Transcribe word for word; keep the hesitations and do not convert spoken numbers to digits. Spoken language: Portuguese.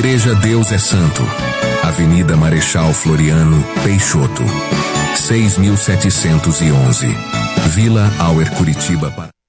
Igreja Deus é Santo, Avenida Marechal Floriano Peixoto, seis mil setecentos e onze, Vila Auer, Curitiba.